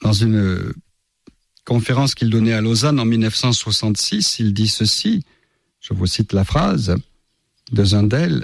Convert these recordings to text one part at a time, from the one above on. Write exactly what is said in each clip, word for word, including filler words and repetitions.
Dans une conférence qu'il donnait à Lausanne en dix-neuf cent soixante-six, il dit ceci, je vous cite la phrase de Zundel.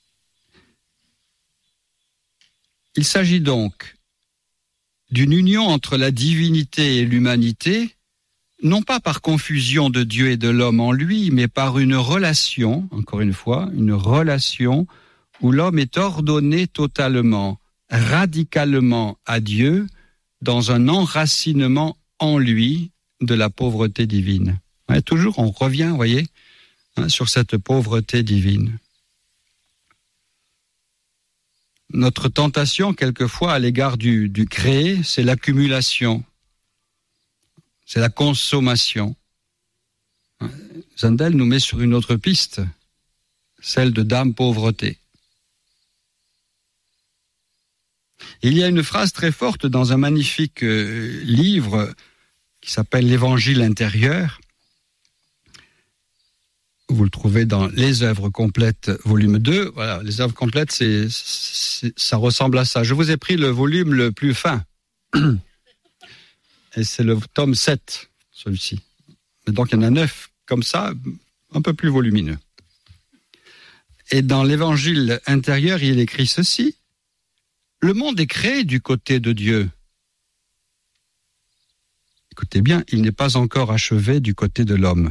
Il s'agit donc d'une union entre la divinité et l'humanité, non pas par confusion de Dieu et de l'homme en lui, mais par une relation, encore une fois, une relation où l'homme est ordonné totalement, radicalement à Dieu, dans un enracinement en lui de la pauvreté divine. Ouais, toujours, on revient, vous voyez, hein, sur cette pauvreté divine. Notre tentation, quelquefois, à l'égard du, du créé, c'est l'accumulation, c'est la consommation. Zundel nous met sur une autre piste, celle de Dame Pauvreté. Il y a une phrase très forte dans un magnifique euh, livre qui s'appelle l'Évangile intérieur. Vous le trouvez dans Les œuvres complètes, volume deux. Voilà, les œuvres complètes, c'est, c'est, ça ressemble à ça. Je vous ai pris le volume le plus fin. Et c'est le tome sept, celui-ci. Et donc, il y en a neuf comme ça, un peu plus volumineux. Et dans l'Évangile intérieur, il écrit ceci. Le monde est créé du côté de Dieu. Écoutez bien, il n'est pas encore achevé du côté de l'homme.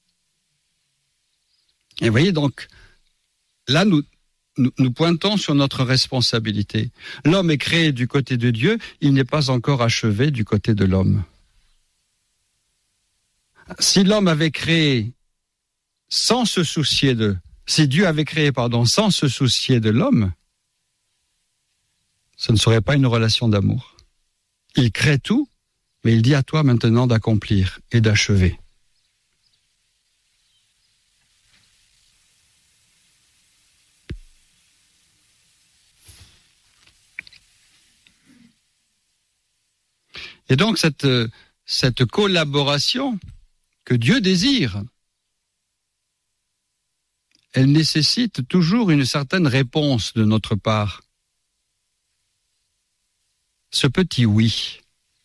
Et vous voyez donc, là nous, nous, nous pointons sur notre responsabilité. L'homme est créé du côté de Dieu, il n'est pas encore achevé du côté de l'homme. Si l'homme avait créé sans se soucier de, si Dieu avait créé, pardon, sans se soucier de l'homme, ce ne serait pas une relation d'amour. Il crée tout, mais il dit à toi maintenant d'accomplir et d'achever. Et donc cette, cette collaboration que Dieu désire, elle nécessite toujours une certaine réponse de notre part. Ce petit oui.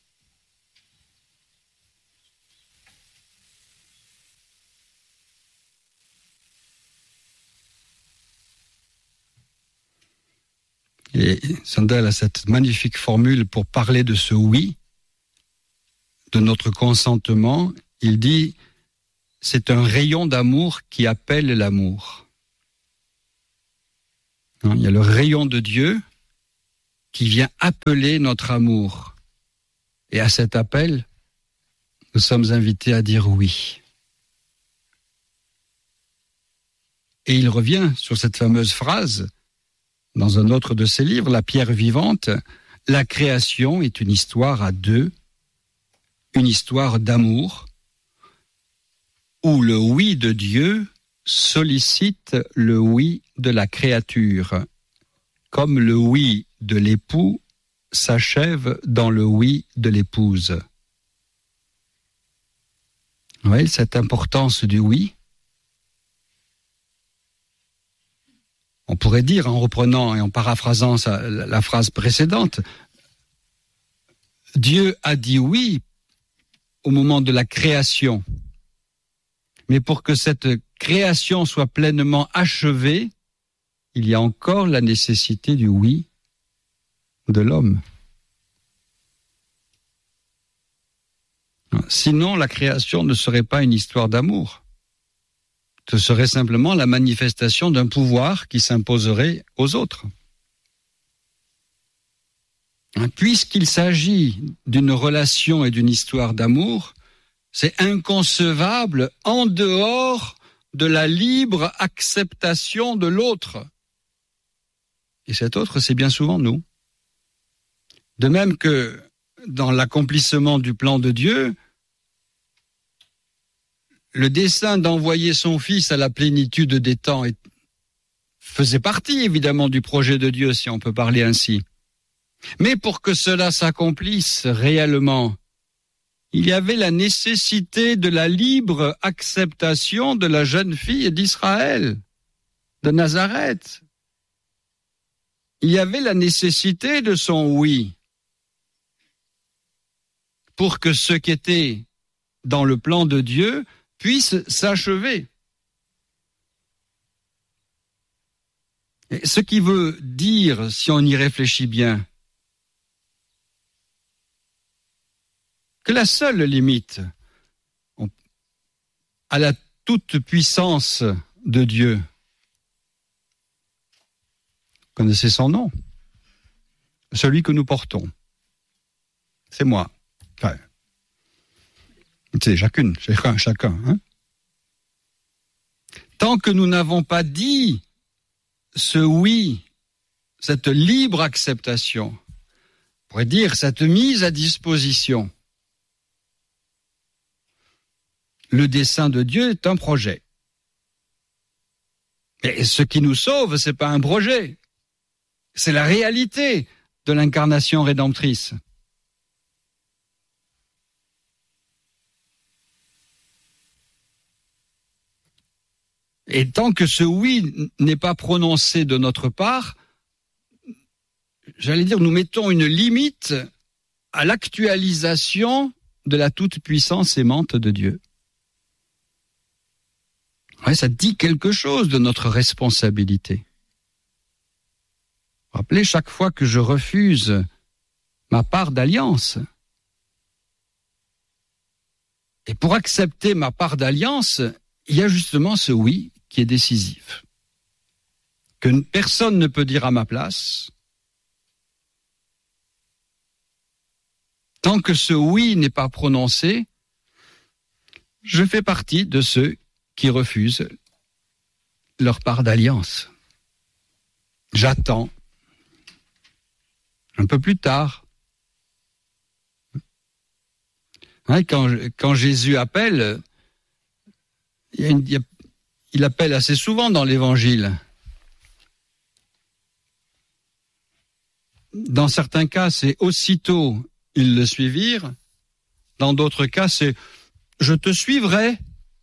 Et Zundel a cette magnifique formule pour parler de ce oui, de notre consentement. Il dit, c'est un rayon d'amour qui appelle l'amour. Il y a le rayon de Dieu qui vient appeler notre amour. Et à cet appel, nous sommes invités à dire oui. Et il revient sur cette fameuse phrase, dans un autre de ses livres, La pierre vivante, la création est une histoire à deux, une histoire d'amour, où le oui de Dieu sollicite le oui de la créature, comme le oui de l'époux s'achève dans le oui de l'épouse. Vous voyez cette importance du oui? On pourrait dire, en reprenant et en paraphrasant sa, la, la phrase précédente, Dieu a dit oui au moment de la création. Mais pour que cette création soit pleinement achevée, il y a encore la nécessité du oui de l'homme. Sinon, la création ne serait pas une histoire d'amour. Ce serait simplement la manifestation d'un pouvoir qui s'imposerait aux autres. Puisqu'il s'agit d'une relation et d'une histoire d'amour, c'est inconcevable en dehors de la libre acceptation de l'autre. Et cet autre, c'est bien souvent nous. De même que dans l'accomplissement du plan de Dieu, le dessein d'envoyer son Fils à la plénitude des temps faisait partie évidemment du projet de Dieu, si on peut parler ainsi. Mais pour que cela s'accomplisse réellement, il y avait la nécessité de la libre acceptation de la jeune fille d'Israël, de Nazareth. Il y avait la nécessité de son oui. pour que ce qui était dans le plan de Dieu puisse s'achever. Et ce qui veut dire, si on y réfléchit bien, que la seule limite à la toute-puissance de Dieu, vous connaissez son nom, celui que nous portons, c'est moi. Enfin, c'est chacune, chacun, chacun. Hein? Tant que nous n'avons pas dit ce oui, cette libre acceptation, on pourrait dire cette mise à disposition, le dessein de Dieu est un projet. Et ce qui nous sauve, c'est pas un projet, c'est la réalité de l'incarnation rédemptrice. Et tant que ce oui n'est pas prononcé de notre part, j'allais dire, nous mettons une limite à l'actualisation de la toute-puissance aimante de Dieu. Ouais, ça dit quelque chose de notre responsabilité. Rappelez, chaque fois que je refuse ma part d'alliance, et pour accepter ma part d'alliance, il y a justement ce oui qui est décisif, que personne ne peut dire à ma place. Tant que ce oui n'est pas prononcé, je fais partie de ceux qui refusent leur part d'alliance. J'attends un peu plus tard. Hein, quand, quand Jésus appelle, il, y a une, il, y a, il appelle assez souvent dans l'Évangile. Dans certains cas, c'est aussitôt ils le suivirent. Dans d'autres cas, c'est je te suivrai.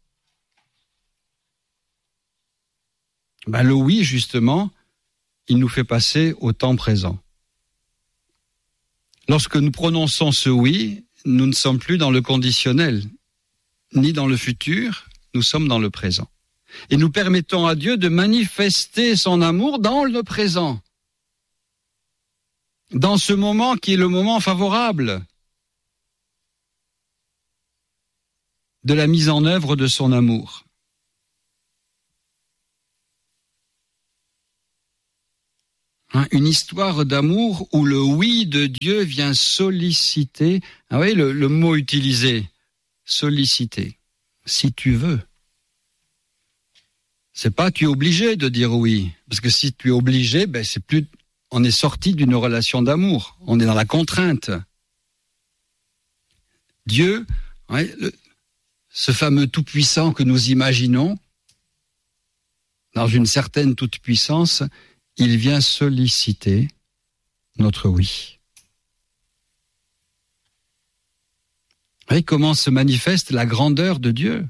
Ben, le oui, justement, il nous fait passer au temps présent. Lorsque nous prononçons ce oui, nous ne sommes plus dans le conditionnel, ni dans le futur, nous sommes dans le présent. Et nous permettons à Dieu de manifester son amour dans le présent, dans ce moment qui est le moment favorable de la mise en œuvre de son amour. Hein, une histoire d'amour où le oui de Dieu vient solliciter, ah oui, le, le mot utilisé, solliciter, si tu veux. C'est pas tu es obligé de dire oui, parce que si tu es obligé, ben c'est plus, on est sorti d'une relation d'amour, on est dans la contrainte. Dieu, ouais, le, ce fameux tout-puissant que nous imaginons, dans une certaine toute-puissance, il vient solliciter notre oui. Vous voyez comment se manifeste la grandeur de Dieu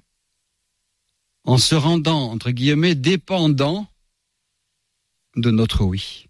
en se rendant, entre guillemets, dépendant de notre oui.